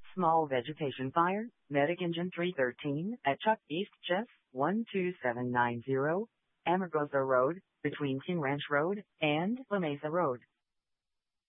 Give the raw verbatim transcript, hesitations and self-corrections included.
Small vegetation fire, Medic Engine three thirteen at Chuck East Chess one two seven nine zero, Amargosa Road, between King Ranch Road and La Mesa Road.